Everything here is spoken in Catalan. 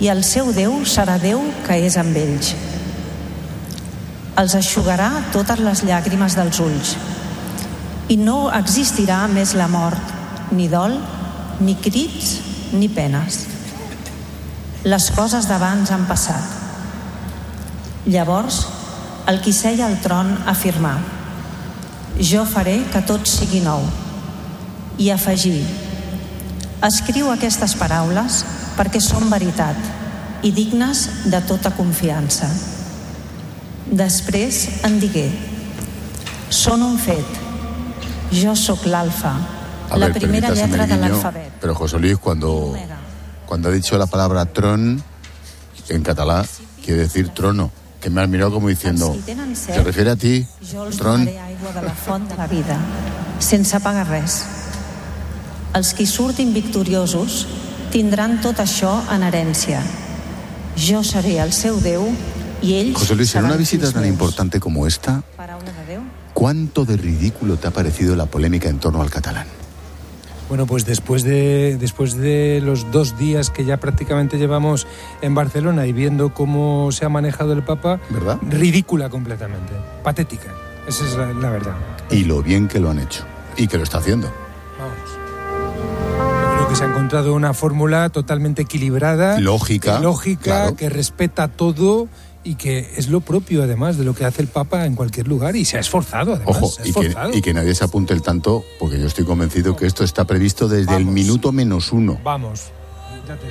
i el seu Déu serà Déu que és amb ells. Els eixugarà totes les llàgrimes dels ulls i no existirà més la mort, ni dol, ni crits, ni penes. Les coses d'abans han passat. Llavors, el qui seia al tron afirmà: jo faré que tot sigui nou. I afegí: escriu aquestes paraules perquè són veritat i dignes de tota confiança. Després en digué: són un fet. Jo sóc l'alfa, la primera letra de l'alfabet. Pero José Luis, cuando ha dicho la palabra tron, en catalán, quiere decir trono. Que me has mirado como diciendo, ¿se refiere a ti, tron? Jo els donaré aigua de la font de la vida, sense pagar res. Els qui surtin victoriosos tindran tot això en herència. Jo seré el seu Déu y ells José Luis, en una visita tan meus. importante como esta, ¿cuánto de ridículo te ha parecido la polémica en torno al catalán? Bueno, pues después de los 2 días que ya prácticamente llevamos en Barcelona y viendo cómo se ha manejado el Papa, ¿verdad? Ridícula completamente, patética, esa es la verdad. Y lo bien que lo han hecho, y que lo está haciendo. Yo creo que se ha encontrado una fórmula totalmente equilibrada, lógica, claro, que respeta todo y que es lo propio además de lo que hace el Papa en cualquier lugar, y se ha esforzado además. Ojo, y que nadie se apunte el tanto, porque yo estoy convencido que esto está previsto desde el minuto -1. Vamos.